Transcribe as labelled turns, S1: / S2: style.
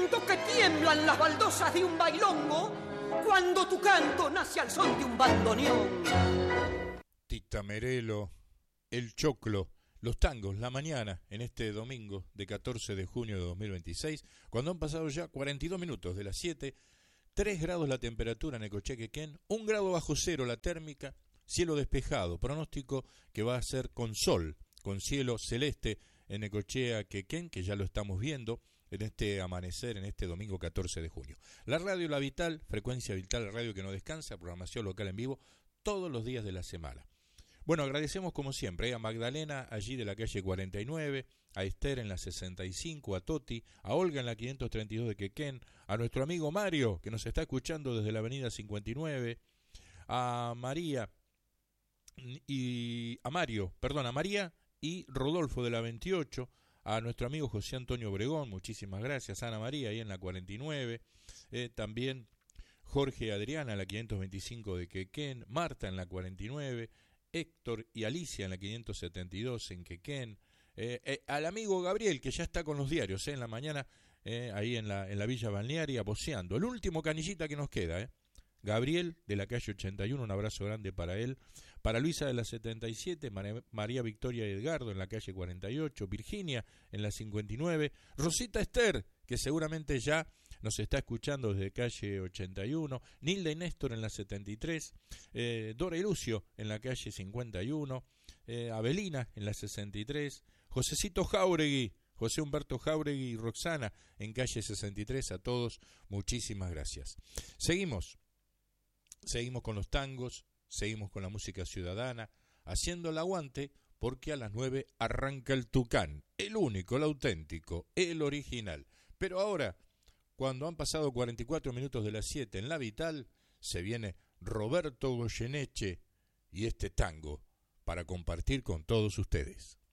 S1: siento que tiemblan las baldosas de un bailongo cuando tu canto nace al son de un bandoneón.
S2: Tita Merelo, El Choclo, los tangos, la mañana, en este domingo de 14 de junio de 2026, cuando han pasado ya 42 minutos de las 7, 3 grados la temperatura en Necochea, Quequén, 1 grado bajo cero la térmica, cielo despejado, pronóstico que va a ser con sol, con cielo celeste en Necochea, Quequén, que ya lo estamos viendo en este amanecer, en este domingo 14 de junio. La radio La Vital, frecuencia vital, radio que no descansa, programación local en vivo, todos los días de la semana. Bueno, agradecemos como siempre a Magdalena, allí de la calle 49, a Esther en la 65, a Toti, a Olga en la 532 de Quequén, a nuestro amigo Mario, que nos está escuchando desde la avenida 59, a María y a María y Rodolfo de la 28, a nuestro amigo José Antonio Obregón, muchísimas gracias, Ana María ahí en la 49, también Jorge Adriana en la 525 de Quequén, Marta en la 49, Héctor y Alicia en la 572 en Quequén, al amigo Gabriel que ya está con los diarios en la mañana, ahí en la Villa Balnearia voceando, el último canillita que nos queda, Gabriel de la calle 81, un abrazo grande para él, para Luisa de la 77, María Victoria Edgardo en la calle 48, Virginia en la 59, Rosita Esther, que seguramente ya nos está escuchando desde calle 81, Nilda y Néstor en la 73, Dora y Lucio en la calle 51, Abelina en la 63, Josecito Jauregui, José Humberto Jauregui y Roxana en calle 63, a todos muchísimas gracias. Seguimos con los tangos, seguimos con la música ciudadana, haciendo el aguante porque a las 9 arranca el Tucán, el único, el auténtico, el original. Pero ahora, cuando han pasado 44 minutos de las 7 en La Vital, se viene Roberto Goyeneche y este tango para compartir con todos ustedes.